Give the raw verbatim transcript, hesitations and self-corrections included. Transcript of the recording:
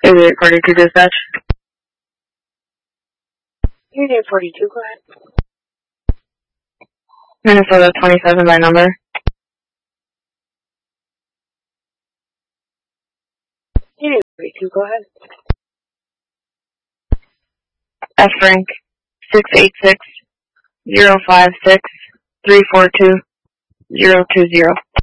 eighty-eight forty-two dispatch. eighty-eight forty-two, go ahead. Minnesota twenty-seven by number. eighty-eight forty-two, go ahead. F Frank six eight six zero five six three four two zero two zero.